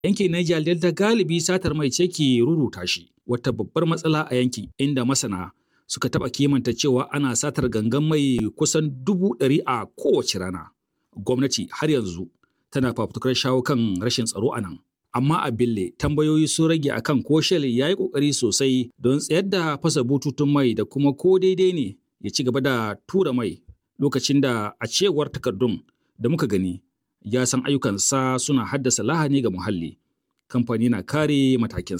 Yankin Niger Delta galibi satar mai ce ke ruruta shi, wata babbar matsala a yankin inda masana suka taɓa kimanta cewa ana satar gangan mai kusan 100,000 a kowace rana. Gwamnati har yanzu tana fafutukar shawo kan rashin tsaro a nan. Amma a Bille tambayoyi sun rage akan ko Shell ya yi ƙoƙari sosai don tsayar da fasa bututun mai da kuma ko daidai ne ya ci gaba da tura mai lokacin da a cewar takardun da muka gani ya san ayyukansa suna haddasa lahani ga muhalli. Kamfani na kare matakinsa.